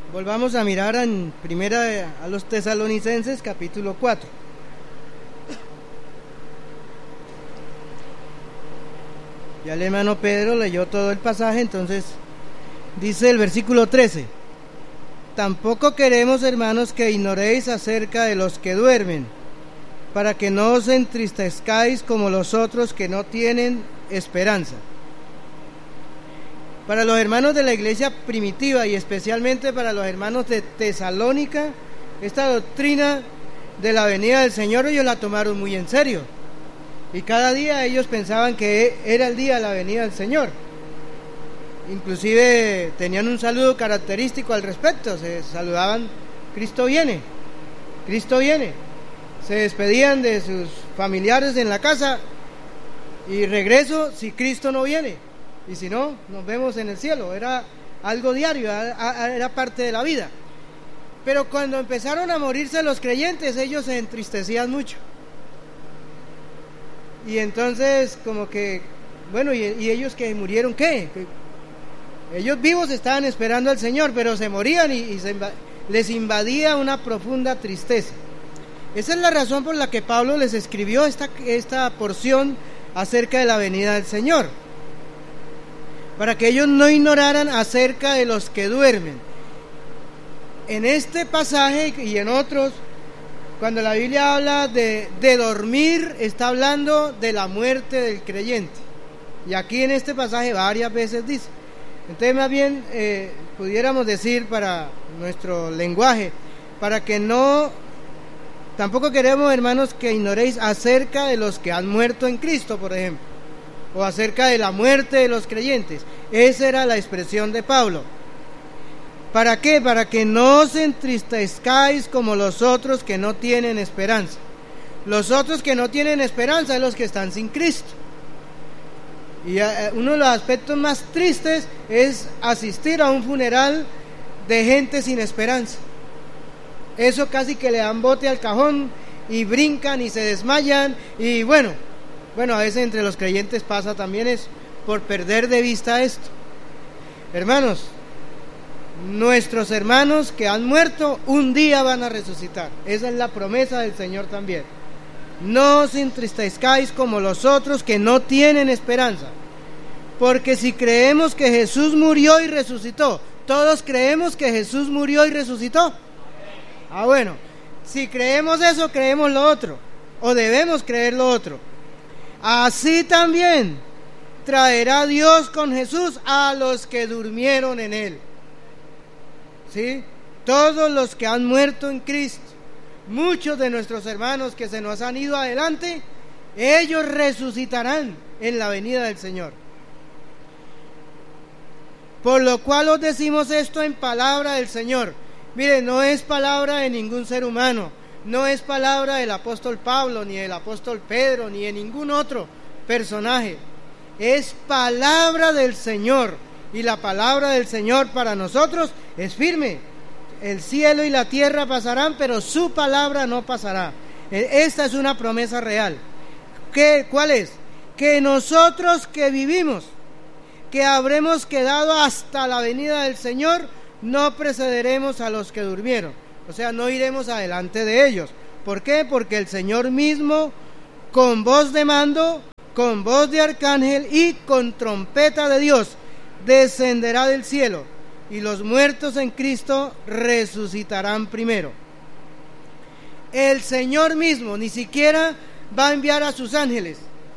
Volvamos a mirar en primera a los Tesalonicenses, capítulo 4. Ya el hermano Pedro leyó todo el pasaje, entonces dice el versículo 13: Tampoco queremos, hermanos, que ignoréis acerca de los que duermen, para que no os entristezcáis como los otros que no tienen esperanza. Para los hermanos de la iglesia primitiva y especialmente para los hermanos de Tesalónica, esta doctrina de la venida del Señor ellos la tomaron muy en serio. Y cada día ellos pensaban que era el día de la venida del Señor. Inclusive tenían un saludo característico al respecto, se saludaban: Cristo viene, Cristo viene. Se despedían de sus familiares en la casa: y regreso si Cristo no viene. Y si no, nos vemos en el cielo. Era algo diario, era parte de la vida. Pero cuando empezaron a morirse los creyentes, ellos se entristecían mucho. Y entonces como que, bueno, ¿y ellos que murieron qué? Ellos vivos estaban esperando al Señor, pero se morían y les invadía una profunda tristeza. Esa es la razón por la que Pablo les escribió esta porción acerca de la venida del Señor, para que ellos no ignoraran acerca de los que duermen. En este pasaje y en otros, cuando la Biblia habla de dormir, está hablando de la muerte del creyente. Y aquí en este pasaje varias veces dice. Entonces más bien pudiéramos decir para nuestro lenguaje, para que no, tampoco queremos, hermanos, que ignoréis acerca de los que han muerto en Cristo, por ejemplo, o acerca de la muerte de los creyentes. Esa era la expresión de Pablo. ¿Para qué? Para que no os entristezcáis como los otros que no tienen esperanza. Los otros que no tienen esperanza son los que están sin Cristo. Y uno de los aspectos más tristes es asistir a un funeral de gente sin esperanza. Eso casi que le dan bote al cajón y brincan y se desmayan. Y bueno, a veces entre los creyentes pasa también eso, por perder de vista esto. Hermanos, nuestros hermanos que han muerto un día van a resucitar. Esa es la promesa del Señor también. No os entristezcáis como los otros que no tienen esperanza, porque si creemos que Jesús murió y resucitó, todos creemos que Jesús murió y resucitó. Bueno, si creemos eso, creemos lo otro, o debemos creer lo otro. Así también traerá Dios con Jesús a los que durmieron en Él. ¿Sí? Todos los que han muerto en Cristo, muchos de nuestros hermanos que se nos han ido adelante, ellos resucitarán en la venida del Señor. Por lo cual os decimos esto en palabra del Señor. Mire, no es palabra de ningún ser humano, no es palabra del apóstol Pablo, ni del apóstol Pedro, ni de ningún otro personaje. Es palabra del Señor, y la palabra del Señor para nosotros es firme. El cielo y la tierra pasarán, pero su palabra no pasará. Esta es una promesa real. ¿Cuál es? Que nosotros que vivimos, que habremos quedado hasta la venida del Señor, no precederemos a los que durmieron. O sea, no iremos adelante de ellos. ¿Por qué? Porque el Señor mismo, con voz de mando, con voz de arcángel y con trompeta de Dios, descenderá del cielo, y los muertos en Cristo resucitarán primero. El Señor mismo ni siquiera va a enviar a sus ángeles.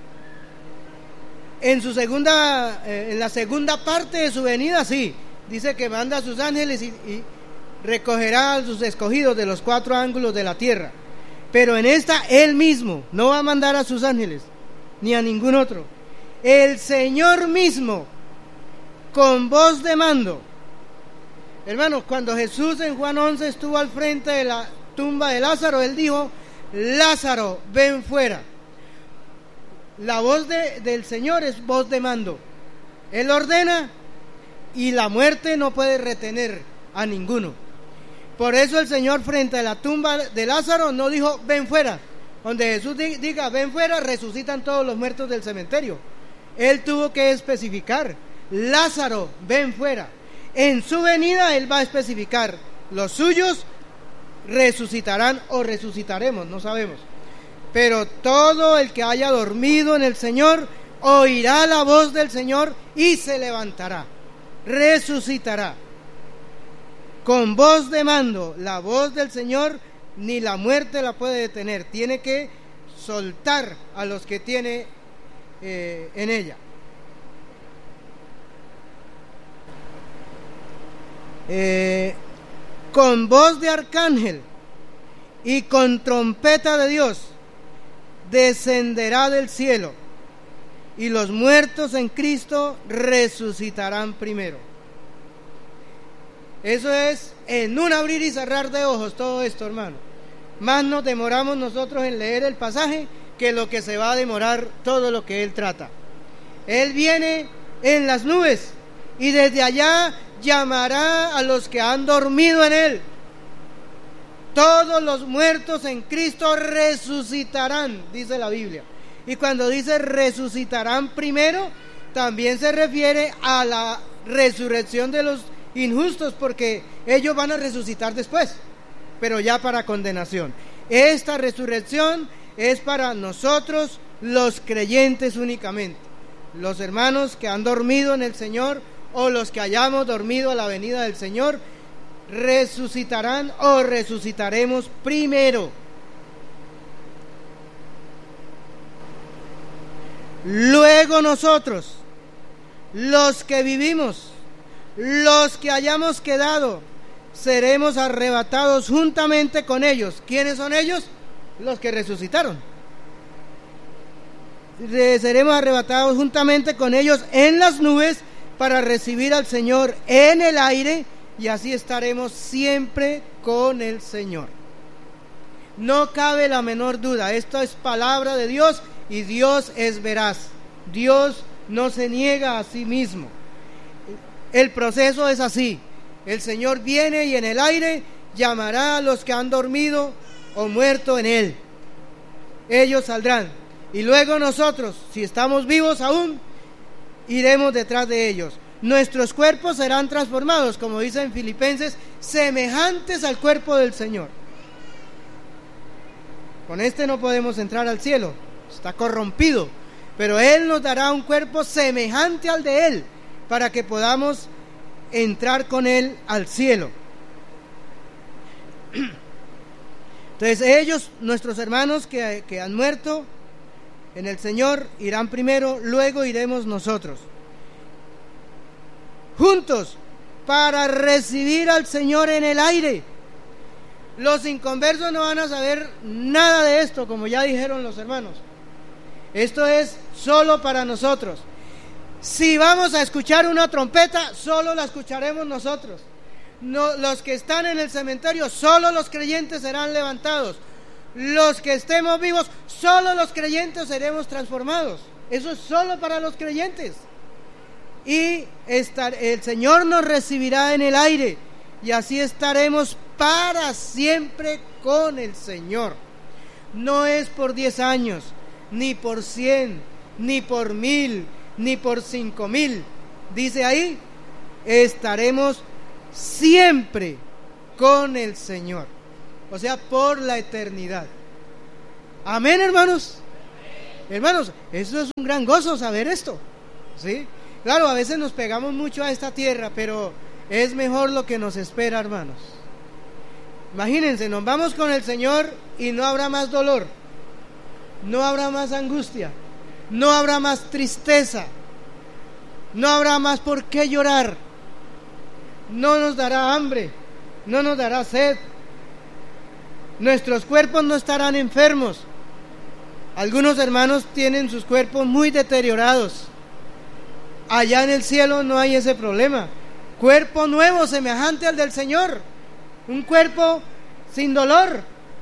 En la segunda parte de su venida, sí, dice que manda a sus ángeles y recogerá a sus escogidos de los 4 ángulos de la tierra. Pero en esta, Él mismo no va a mandar a sus ángeles, ni a ningún otro. El Señor mismo, con voz de mando. Hermanos, cuando Jesús en Juan 11 estuvo al frente de la tumba de Lázaro, Él dijo: Lázaro, ven fuera. La voz del Señor es voz de mando. Él ordena, y la muerte no puede retener a ninguno. Por eso el Señor frente a la tumba de Lázaro no dijo: ven fuera. Donde Jesús diga ven fuera, resucitan todos los muertos del cementerio. Él tuvo que especificar: Lázaro, ven fuera. En su venida Él va a especificar: los suyos resucitarán o resucitaremos, no sabemos. Pero todo el que haya dormido en el Señor oirá la voz del Señor y se levantará, resucitará. Con voz de mando, la voz del Señor ni la muerte la puede detener. Tiene que soltar a los que tiene en ella. Con voz de arcángel y con trompeta de Dios descenderá del cielo, y los muertos en Cristo resucitarán primero. Eso es en un abrir y cerrar de ojos todo esto, hermano. Más nos demoramos nosotros en leer el pasaje que lo que se va a demorar todo lo que Él trata. Él viene en las nubes y desde allá llamará a los que han dormido en Él. Todos los muertos en Cristo resucitarán, dice la Biblia. Y cuando dice resucitarán primero, también se refiere a la resurrección de los injustos, porque ellos van a resucitar después, pero ya para condenación. Esta resurrección es para nosotros los creyentes únicamente, los hermanos que han dormido en el Señor o los que hayamos dormido a la venida del Señor, resucitarán o resucitaremos primero. Luego nosotros, los que vivimos, los que hayamos quedado, seremos arrebatados juntamente con ellos. ¿Quiénes son ellos? Los que resucitaron. Seremos arrebatados juntamente con ellos en las nubes para recibir al Señor en el aire, y así estaremos siempre con el Señor. No cabe la menor duda, esto es palabra de Dios y Dios es veraz. Dios no se niega a sí mismo. El proceso es así: el Señor viene y en el aire llamará a los que han dormido o muerto en Él. Ellos saldrán, y luego nosotros, si estamos vivos aún, iremos detrás de ellos. Nuestros cuerpos serán transformados, como dice en Filipenses, semejantes al cuerpo del Señor. Con este no podemos entrar al cielo, está corrompido, pero Él nos dará un cuerpo semejante al de Él, para que podamos entrar con Él al cielo. Entonces ellos, nuestros hermanos que han muerto en el Señor, irán primero, luego iremos nosotros, juntos, para recibir al Señor en el aire. Los inconversos no van a saber nada de esto, como ya dijeron los hermanos. Esto es solo para nosotros. Si vamos a escuchar una trompeta, solo la escucharemos nosotros. No, los que están en el cementerio, solo los creyentes serán levantados. Los que estemos vivos, solo los creyentes seremos transformados. Eso es solo para los creyentes. Y el Señor nos recibirá en el aire, y así estaremos para siempre con el Señor. No es por 10 años, ni por 100, ni por 1000, ni por 5000. Dice ahí, estaremos siempre con el Señor, o sea, por la eternidad. Amén, hermanos. Hermanos, eso es un gran gozo saber esto, ¿sí? Claro, a veces nos pegamos mucho a esta tierra, pero es mejor lo que nos espera, hermanos. Imagínense, nos vamos con el Señor y no habrá más dolor, no habrá más angustia, no habrá más tristeza, no habrá más por qué llorar, no nos dará hambre, no nos dará sed, nuestros cuerpos no estarán enfermos. Algunos hermanos tienen sus cuerpos muy deteriorados. Allá en el cielo no hay ese problema. Cuerpo nuevo semejante al del Señor, un cuerpo sin dolor.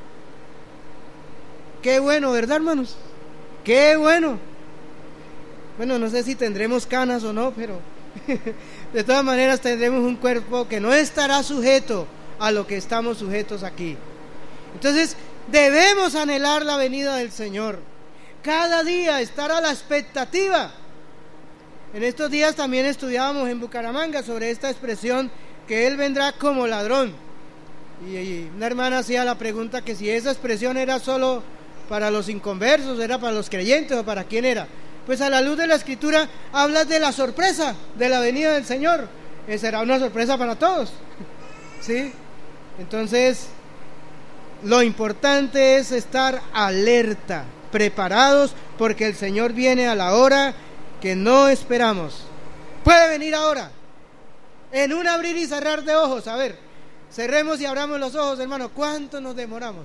Qué bueno, ¿verdad, hermanos? Qué bueno. Bueno, no sé si tendremos canas o no, pero de todas maneras tendremos un cuerpo que no estará sujeto a lo que estamos sujetos aquí. Entonces debemos anhelar la venida del Señor, cada día estar a la expectativa. En estos días también estudiábamos en Bucaramanga sobre esta expresión que Él vendrá como ladrón. Y una hermana hacía la pregunta que si esa expresión era solo para los inconversos, era para los creyentes o para quién era. Pues a la luz de la Escritura habla de la sorpresa de la venida del Señor. Será una sorpresa para todos, ¿sí? Entonces, lo importante es estar alerta, preparados, porque el Señor viene a la hora que no esperamos. Puede venir ahora, en un abrir y cerrar de ojos. A ver, cerremos y abramos los ojos, hermano. ¿Cuánto nos demoramos?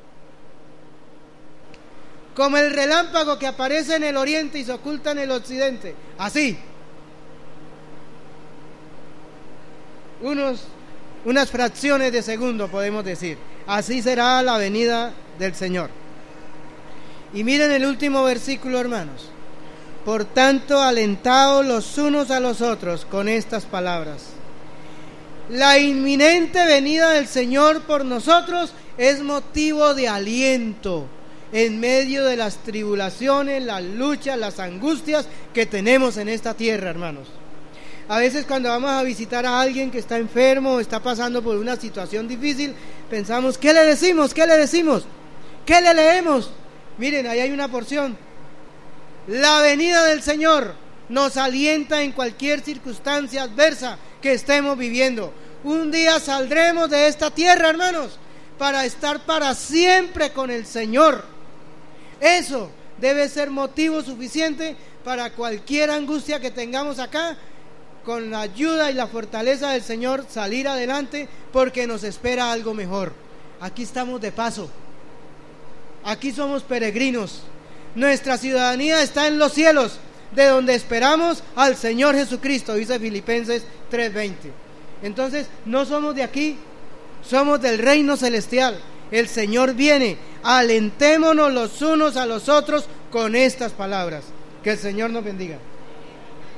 Como el relámpago que aparece en el oriente y se oculta en el occidente. Así. Unas fracciones de segundo, podemos decir. Así será la venida del Señor. Y miren el último versículo, hermanos. Por tanto, alentaos los unos a los otros con estas palabras. La inminente venida del Señor por nosotros es motivo de aliento en medio de las tribulaciones, las luchas, las angustias que tenemos en esta tierra, hermanos. A veces cuando vamos a visitar a alguien que está enfermo o está pasando por una situación difícil, pensamos, ¿qué le decimos? ¿Qué le decimos? ¿Qué le leemos? Miren, ahí hay una porción. La venida del Señor nos alienta en cualquier circunstancia adversa que estemos viviendo. Un día saldremos de esta tierra, hermanos, para estar para siempre con el Señor. Eso debe ser motivo suficiente para cualquier angustia que tengamos acá, con la ayuda y la fortaleza del Señor salir adelante, porque nos espera algo mejor. Aquí estamos de paso, aquí somos peregrinos. Nuestra ciudadanía está en los cielos, de donde esperamos al Señor Jesucristo, dice Filipenses 3:20. Entonces no somos de aquí, somos del reino celestial. El Señor viene. Alentémonos los unos a los otros con estas palabras. Que el Señor nos bendiga.